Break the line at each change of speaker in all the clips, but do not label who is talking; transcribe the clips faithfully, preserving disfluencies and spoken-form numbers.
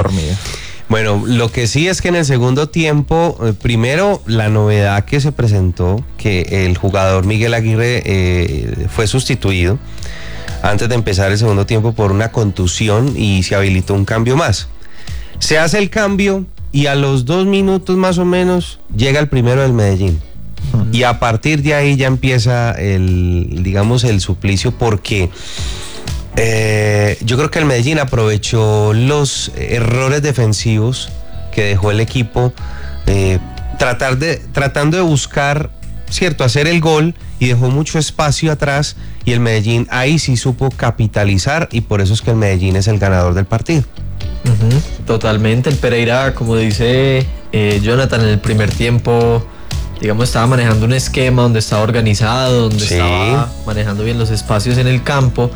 dormido.
Bueno, lo que sí es que en el segundo tiempo, eh, primero la novedad que se presentó, que el jugador Miguel Aguirre eh, fue sustituido antes de empezar el segundo tiempo por una contusión y se habilitó un cambio más. Se hace el cambio y a los dos minutos más o menos llega el primero del Medellín. Uh-huh. Y a partir de ahí ya empieza el, digamos, el suplicio porque... Eh, yo creo que el Medellín aprovechó los errores defensivos que dejó el equipo, eh, tratar de, tratando de buscar, cierto, hacer el gol y dejó mucho espacio atrás y el Medellín ahí sí supo capitalizar y por eso es que el Medellín es el ganador del partido.
Uh-huh, totalmente, el Pereira, como dice eh, Jonathan, en el primer tiempo, digamos, estaba manejando un esquema donde estaba organizado, donde sí. estaba manejando bien los espacios en el campo.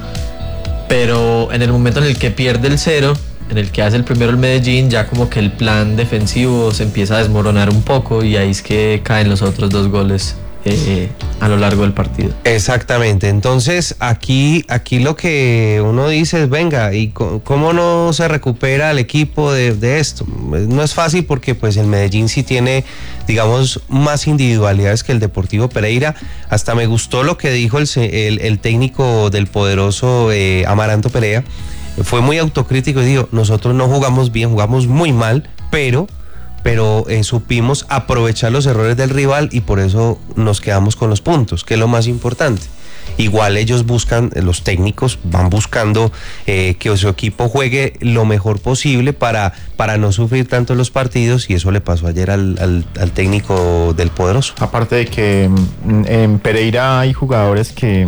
Pero en el momento en el que pierde el cero, en el que hace el primero el Medellín, ya como que el plan defensivo se empieza a desmoronar un poco y ahí es que caen los otros dos goles eh, a lo largo del partido.
Exactamente, entonces aquí, aquí lo que uno dice es, venga, ¿y cómo no se recupera el equipo de, de esto? No es fácil porque pues el Medellín sí tiene, digamos, más individualidades que el Deportivo Pereira. Hasta me gustó lo que dijo el, el, el técnico del poderoso eh, Amaranto Perea. Fue muy autocrítico y dijo, nosotros no jugamos bien, jugamos muy mal, pero... pero eh, supimos aprovechar los errores del rival y por eso nos quedamos con los puntos, que es lo más importante. Igual ellos buscan, los técnicos van buscando eh, que su equipo juegue lo mejor posible para, para no sufrir tanto los partidos y eso le pasó ayer al, al, al técnico del poderoso.
Aparte de que en Pereira hay jugadores que,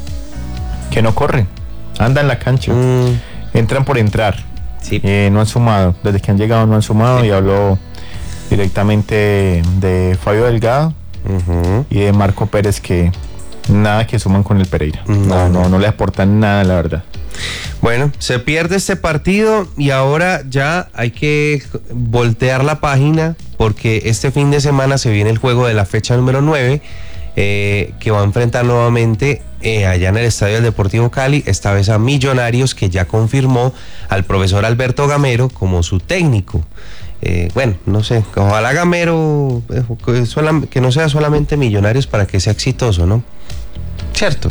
que no corren, andan en la cancha, mm. entran por entrar, sí. eh, no han sumado, desde que han llegado no han sumado sí. y habló directamente de Fabio Delgado uh-huh. y de Marco Pérez que nada que suman con el Pereira. No, no, no, no le aportan nada, la verdad.
Bueno, se pierde este partido y ahora ya hay que voltear la página porque este fin de semana se viene el juego de la fecha número nueve eh, que va a enfrentar nuevamente eh, allá en el Estadio del Deportivo Cali, esta vez a Millonarios, que ya confirmó al profesor Alberto Gamero como su técnico. Eh, bueno, no sé, ojalá Gamero eh, que, sola, que no sea solamente Millonarios para que sea exitoso, ¿no? ¿Cierto?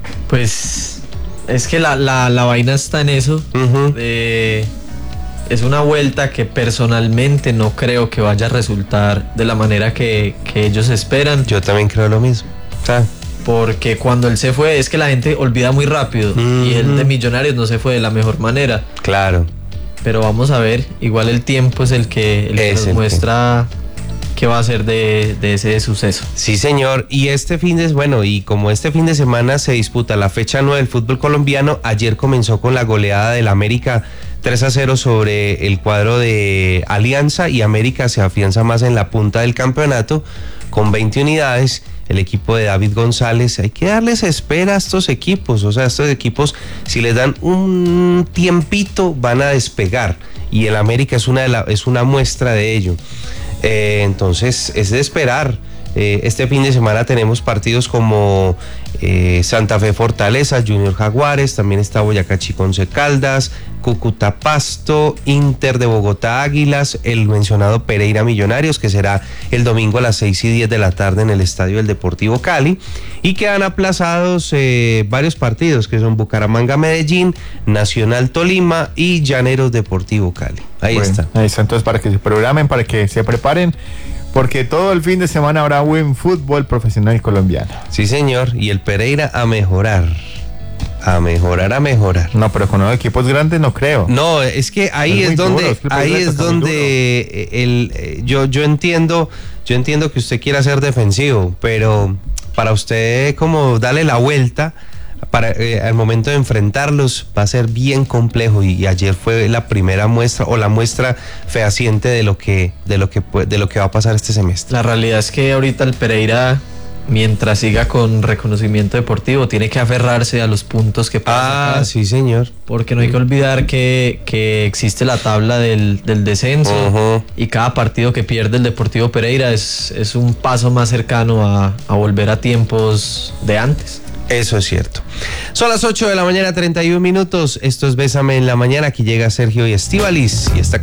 Pues es que la, la, la vaina está en eso. Uh-huh. Eh, es una vuelta que personalmente no creo que vaya a resultar de la manera que, que ellos esperan.
Yo también creo lo mismo. ¿Sabes?
Porque cuando él se fue, es que la gente olvida muy rápido. Uh-huh. Y el de Millonarios no se fue de la mejor manera.
Claro.
Pero vamos a ver, igual el tiempo es el que, el que nos el muestra que... qué va a ser de, de ese suceso.
Sí, señor, y este fin de, bueno, y como este fin de semana se disputa la fecha nueve del fútbol colombiano, ayer comenzó con la goleada del América tres a cero sobre el cuadro de Alianza y América se afianza más en la punta del campeonato con veinte unidades. El equipo de David González, hay que darles espera a estos equipos, o sea, estos equipos si les dan un tiempito van a despegar y el América es una, de la, es una muestra de ello. Eh, entonces es de esperar. Eh, este fin de semana tenemos partidos como eh, Santa Fe Fortaleza, Junior Jaguares, también está Boyacá Chico Once Caldas, Cúcuta Pasto, Inter de Bogotá Águilas, el mencionado Pereira Millonarios, que será el domingo a las seis y diez de la tarde en el Estadio del Deportivo Cali, y quedan aplazados eh, varios partidos que son Bucaramanga Medellín, Nacional Tolima y Llaneros Deportivo Cali. Ahí
bueno,
está.
Ahí está, entonces para que se programen, para que se preparen, porque todo el fin de semana habrá buen fútbol profesional colombiano.
Sí, señor, y el Pereira a mejorar. A mejorar, a mejorar.
No, pero con los equipos grandes no creo.
No, es que ahí es, es donde, duro, es que ahí es donde el, el, yo, yo entiendo, yo entiendo que usted quiera ser defensivo, pero para usted como darle la vuelta para eh, al momento de enfrentarlos va a ser bien complejo y, y ayer fue la primera muestra o la muestra fehaciente de lo que de lo que de lo que va a pasar este semestre.
La realidad es que ahorita el Pereira, mientras siga con reconocimiento deportivo, tiene que aferrarse a los puntos que pueda
Ah,
sacar,
sí, señor.
porque no hay que olvidar que, que existe la tabla del, del descenso uh-huh. y cada partido que pierde el Deportivo Pereira es, es un paso más cercano a, a volver a tiempos de antes.
Eso es cierto. Son las ocho de la mañana, treinta y un minutos. Esto es Bésame en la Mañana. Aquí llega Sergio y Estíbaliz y está